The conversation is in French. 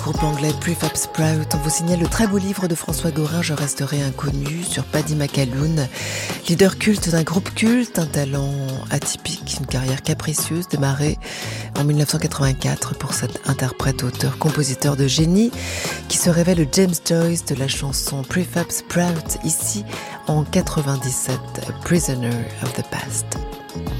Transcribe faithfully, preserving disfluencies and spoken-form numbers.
Groupe anglais Prefab Sprout, on vous signale le très beau livre de François Gorin, Je resterai inconnu, sur Paddy McAloon, leader culte d'un groupe culte, un talent atypique, une carrière capricieuse démarrée en dix-neuf cent quatre-vingt-quatre pour cet interprète, auteur, compositeur de génie qui se révèle le James Joyce de la chanson Prefab Sprout, ici en quatre-vingt-dix-sept, A Prisoner of the Past.